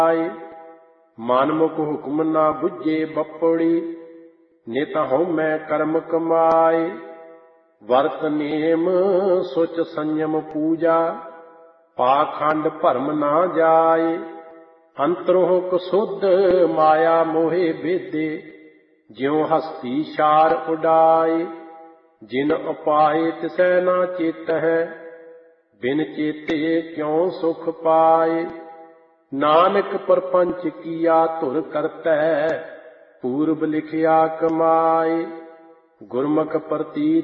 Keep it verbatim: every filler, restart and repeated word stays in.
ਮਨਮੁਖ ਹੁਕਮ ਨਾ ਬੁੱਝੇ ਬਪੜੀ, ਨਿਤ ਹਉਮੈ ਕਰਮ ਕਮਾਏ। ਵਰਤ ਨੇਮ ਸੁਚ ਸੰਯਮ ਪੂਜਾ, ਪਾਖੰਡ ਭਰਮ ਨਾ ਜਾਏ। ਅੰਤਰੋਂ ਕਸੁੱਧ ਮਾਇਆ ਮੋਹਿ ਭੇਦੇ, ਜਿਉ ਹਸਤੀ ਛਾਰ ਉਡਾਏ। ਜਿਨ ਉਪਾਏ ਤਿਸੈ ਨਾ ਚੇਤਹਿ, ਬਿਨ ਚੇਤੇ ਕਿਉ ਸੁਖ ਪਾਏ। ਨਾਨਕ ਪਰਪੰਚ ਕੀਆ ਧੁਰ ਕਰਤੈ, ਪੂਰਬ ਲਿਖਿਆ ਕਮਾਏ। ਗੁਰਮੁਖ ਪ੍ਰਤੀਤ